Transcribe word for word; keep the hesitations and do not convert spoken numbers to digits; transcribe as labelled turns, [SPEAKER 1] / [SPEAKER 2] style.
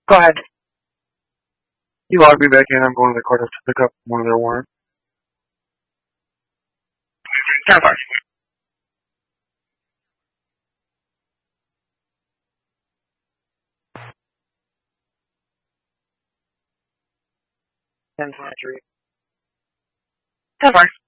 [SPEAKER 1] Go ahead.
[SPEAKER 2] He logged me back in. I'm going to the courthouse to pick up one of their warrants.
[SPEAKER 1] ten four. ten four. ten four.